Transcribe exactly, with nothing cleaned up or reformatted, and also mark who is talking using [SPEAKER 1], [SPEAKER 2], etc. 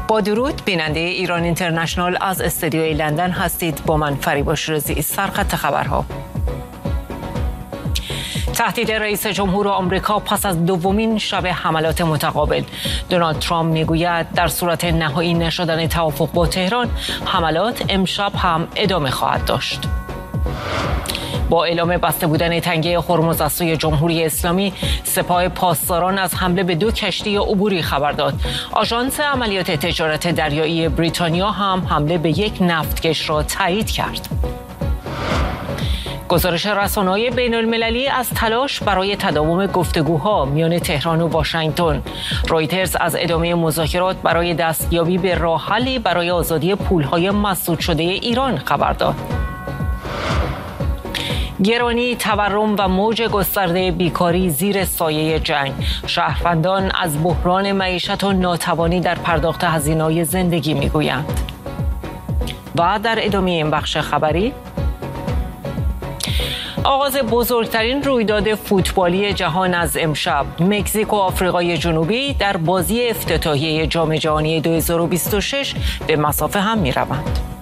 [SPEAKER 1] با درود، بیننده ایران اینترنشنال از استودیوی لندن هستید. با من فریبا شیرازی. سرخط خبرها: تهدید رئیس جمهور آمریکا پس از دومین شب حملات متقابل. دونالد ترامپ میگوید در صورت نهایی نشدن توافق با تهران، حملات امشب هم ادامه خواهد داشت. با اعلام بسته بودن تنگه هرمز از سوی جمهوری اسلامی، سپاه پاسداران از حمله به دو کشتی عبوری خبر داد. آژانس عملیات تجارت دریایی بریتانیا هم حمله به یک نفتکش را تایید کرد. گزارش رسانه‌های بین‌المللی از تلاش برای تداوم گفتگوها میان تهران و واشنگتن. رویترز از ادامه مذاکرات برای دستیابی به راه حلی برای آزادی پول‌های مسدود شده ایران خبر داد. گرانی، تورم و موج گسترده بیکاری زیر سایه جنگ. شهروندان از بحران معیشت و ناتوانی در پرداخت هزینه‌های زندگی میگویند. و در ادامه این بخش خبری، آغاز بزرگترین رویداد فوتبالی جهان از امشب. مکزیک و آفریقای جنوبی در بازی افتتاحیه جام جهانی دو هزار و بیست و شش به مصاف هم می‌روند.